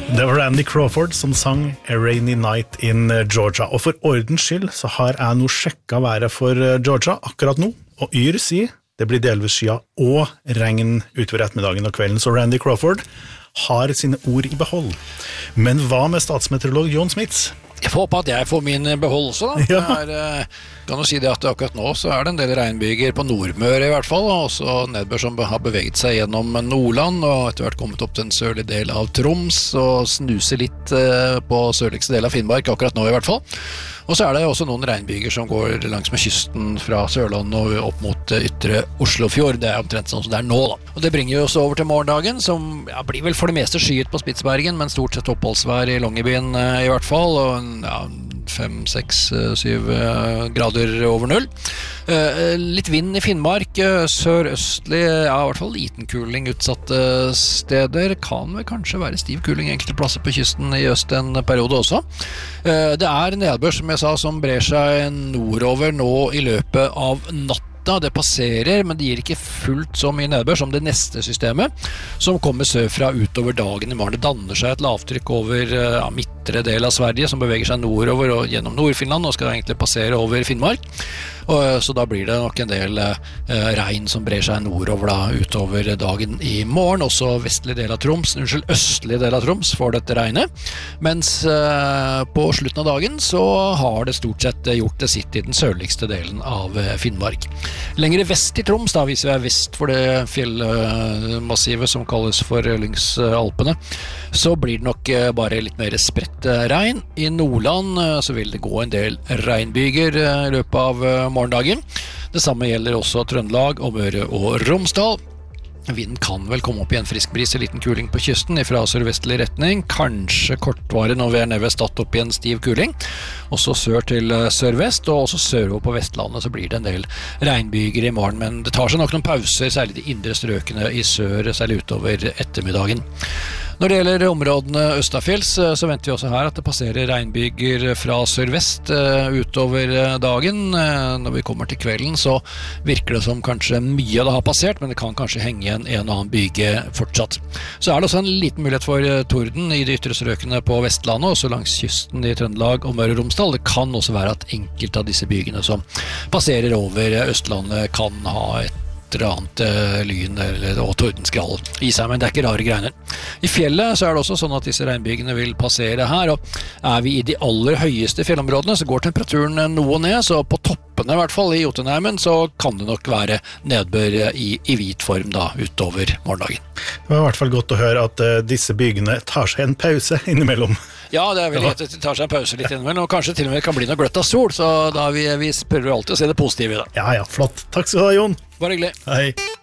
Det var Randy Crawford som sang A Rainy Night in Georgia. Og for ordens skyld så har jeg nå sjekket været for Georgia akkurat nå. Og Yr sier det blir delvis skya og regn utover ettermiddagen og kvelden. Så Randy Crawford har sine ord i behold. Men hva med statsmeteorolog Jon Smits? Jeg får håpe at jeg får min behold også da. Ja. Kan du si det at akkurat nå så det en del regnbyger på Nordmøre i hvert fall, og også nedbør som har beveget seg gjennom Nordland, og etter hvert kommet opp til den sørlige del av Troms, og snuser litt på sørligste del av Finnmark akkurat nå i hvert fall. Og så det også noen regnbyger som går langs med kysten fra Sørlandet og opp mot ytre Oslofjord. Det omtrent sånn som det nå da. Og det bringer oss over til morgendagen, som blir vel for det meste skyet på Spitsbergen, men stort sett oppholdsvær i Longyearbyen i hvert fall, og 5, 6, 7 grader over null. Litt vind i Finnmark, sørøstlig, i hvert fall liten kuling utsatte steder. Kan vel kanskje være stiv kuling enkelte plasser på kysten i øst en periode også. Det nedbør, som jeg sa, som brer seg nordover nå i løpet av natten. Det passerer, men det gir ikke fullt så mye nedbør som det neste systemet, som kommer sørfra utover dagen i morgen. Det danner seg et lavtrykk over midtre del av Sverige, som beveger seg nordover og gjennom Nord-Finland, og skal egentlig passere over Finnmark. Så da blir det nok en del regn som brer seg nordover da, utover dagen i morgen. Også østlig del av Troms får dette regnet. Mens på slutten av dagen så har det stort sett gjort det sitt i den sørligste delen av Finnmark. Lengre vest i Troms, da viser jeg vest for det fjellmassivet som kalles for Lyngsalpene, så blir det nok bare litt mer spredt regn. I Nordland så vil det gå en del regnbyger i løpet av morgendagen. Det samme gjelder også Trøndelag og Møre og Romsdal. Vinden kan vel komme opp i en frisk bris, en liten kuling på kysten fra sørvestlig retning, kanskje kortvarig når vi nede ved Stad opp i en stiv kuling, også sør til sørvest, og også sørover på Vestlandet så blir det en del regnbyger i morgen, men det tar seg nok noen pauser, særlig de indre strøkene i sør, særlig utover ettermiddagen. Når det gjelder områdene østafjells, så venter vi også her at det passerer regnbyger fra sørvest utover dagen. Når vi kommer til kvelden så virker det som kanskje mye av det har passert, men det kan kanskje henge igjen en og annen byge fortsatt. Så det også en liten mulighet for torden i de ytre strøkene på Vestlandet, også langs kysten i Trøndelag og Møre og Romsdal. Det kan også være at enkelte av disse bygene som passerer over Østlandet kan ha et annet lyn og tordenskrall i seg, men det ikke rare greier. I fjellet så det også sånn at disse regnbygene vil passere her, og vi i de aller høyeste fjellområdene så går temperaturen noe ned, så på toppene i hvert fall i Jotunheimen så kan det nok være nedbør i hvit form da utover morgendagen. Det var i hvert fall godt å høre at disse bygene tar seg en pause innimellom. Ja, det vel at det tar seg en pause litt innimellom, og kanskje til og med kan bli noe gløtt av sol, så da vi prøver alltid å se det positive i det. Ja, flott. Takk skal du ha, Jon. Bare hyggelig. Hei.